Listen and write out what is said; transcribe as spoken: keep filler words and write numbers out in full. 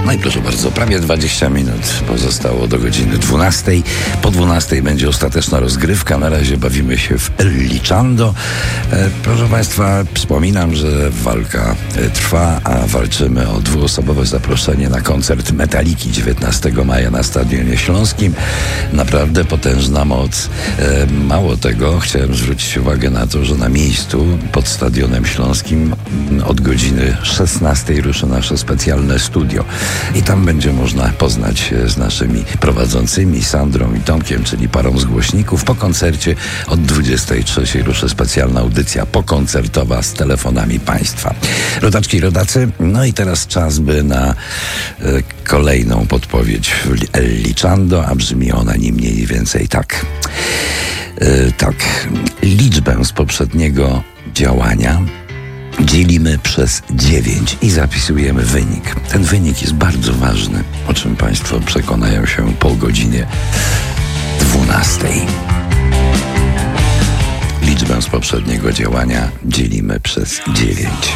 No i proszę bardzo, prawie dwadzieścia minut pozostało do godziny dwunastej. Po dwunastej będzie ostateczna rozgrywka. Na razie bawimy się w El Lichando. E, proszę Państwa, wspominam, że walka e, trwa, a walczymy o dwuosobowe zaproszenie na koncert Metaliki dziewiętnastego maja na Stadionie Śląskim. Naprawdę potężna moc. E, mało tego, chciałem zwrócić uwagę na to, że na miejscu pod Stadionem Śląskim od godziny szesnastej ruszy nasze specjalne studio. I tam będzie można poznać się z naszymi prowadzącymi, Sandrą i Tomkiem, czyli parą z głośników. Po koncercie od dwudziestej trzeciej ruszy specjalna audycja pokoncertowa z telefonami Państwa. Rodaczki i rodacy, no i teraz czas by na e, kolejną podpowiedź w El Lichando, a brzmi ona ni mniej więcej tak. E, tak, liczbę z poprzedniego działania dzielimy przez dziewięć i zapisujemy wynik. Ten wynik jest bardzo ważny, o czym Państwo przekonają się po godzinie dwunastej. Liczbę z poprzedniego działania dzielimy przez dziewięć.